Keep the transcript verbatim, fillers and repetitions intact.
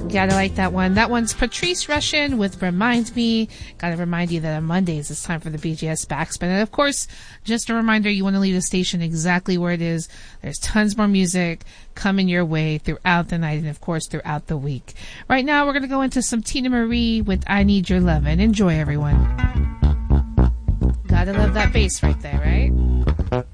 Gotta like that one. That one's Patrice Rushen with Remind Me. Gotta remind you that on Mondays it's time for the B G S Backspin. And of course, just a reminder, you want to leave the station exactly where it is. There's tons more music coming your way throughout the night and of course throughout the week. Right now we're gonna go into some Tina Marie with I Need Your Lovin'. Enjoy, everyone. Gotta love that bass right there, right?